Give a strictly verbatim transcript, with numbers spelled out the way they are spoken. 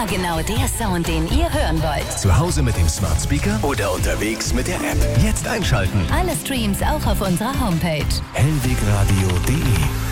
Immer genau der Sound, den ihr hören wollt. Zu Hause mit dem Smart Speaker oder unterwegs mit der App. Jetzt einschalten. Alle Streams auch auf unserer Homepage. hellwegradio punkt de